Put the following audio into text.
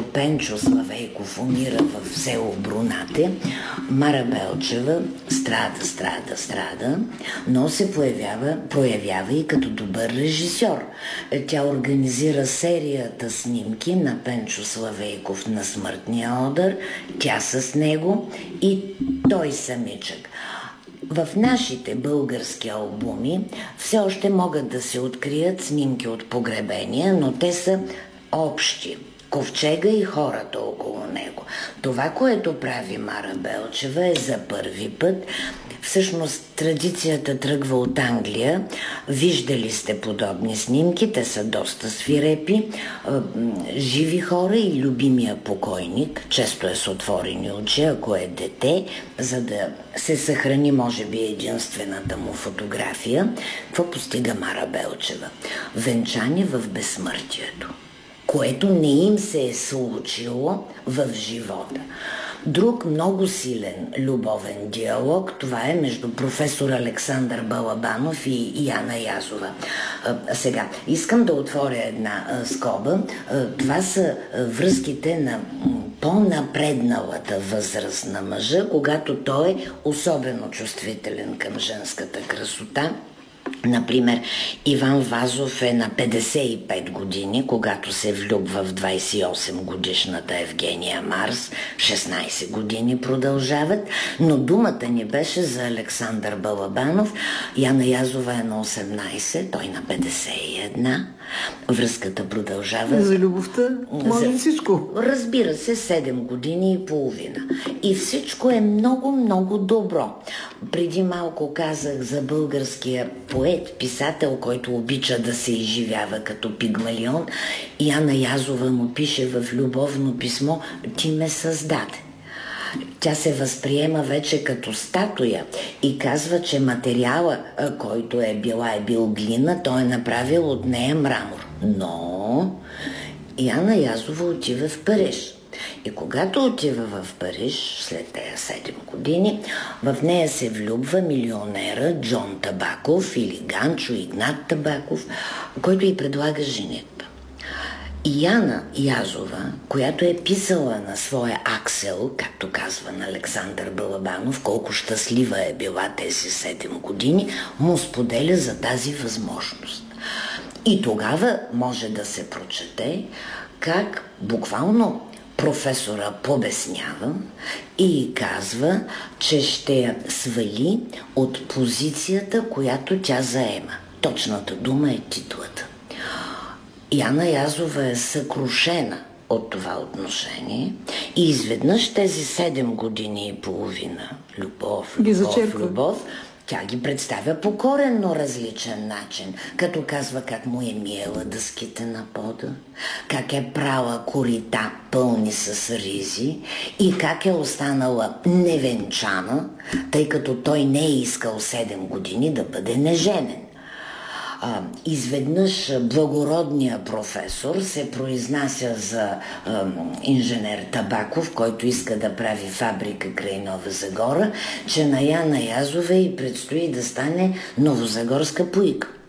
когато Пенчо Славейков умира в село Брунате, Мара Белчева страда, но се проявява и като добър режисьор. Тя организира серията снимки на Пенчо Славейков на смъртния одър, тя с него и той самичък. В нашите български албуми все още могат да се открият снимки от погребения, но те са общи. Ковчега и хората около него. Това, което прави Мара Белчева, е за първи път. Всъщност традицията тръгва от Англия. Виждали сте подобни снимки, те са доста свирепи. Живи хора и любимия покойник, често е с отворени очи, ако е дете, за да се съхрани, може би, единствената му фотография. Какво постига Мара Белчева? Венчание в безсмъртието, което не им се е случило в живота. Друг много силен любовен диалог, това е между професор Александър Балабанов и Яна Язова. Сега, искам да отворя една скоба. Това са връзките на по-напредналата възраст на мъжа, когато той е особено чувствителен към женската красота. Например, Иван Вазов е на 55 години, когато се влюбва в 28-годишната Евгения Марс. 16 години продължават, но думата ни беше за Александър Балабанов. Яна Язова е на 18, той на 51. Връзката продължава. За любовта може всичко. Разбира се, 7 години и половина. И всичко е много, много добро. Преди малко казах за българския поет, писател, който обича да се изживява като Пигмалион. Яна Язова му пише в любовно писмо: "Ти ме създаде". Тя се възприема вече като статуя и казва, че материала, който е бил глина, той е направил от нея мрамор. Но Яна Язова отива в Париж. И когато отива в Париж, след тези 7 години, в нея се влюбва милионера Джон Табаков или Ганчо Игнат Табаков, който й предлага женитба. И Яна Язова, която е писала на своя Аксел, както казва на Александър Балабанов, колко щастлива е била тези 7 години, му споделя за тази възможност. И тогава може да се прочете как буквално професора побеснява и казва, че ще я свали от позицията, която тя заема. Точната дума е титлата. Яна Язова е съкрушена от това отношение и изведнъж тези 7 години и половина любов, тя ги представя по коренно различен начин, като казва как му е миела дъските на пода, как е прала корита пълни с ризи и как е останала невенчана, тъй като той не е искал 7 години да бъде неженен. Изведнъж благородният професор се произнася за инженер Табаков, който иска да прави фабрика край Нова Загора, че на Яна Язова и предстои да стане новозагорска пуйка.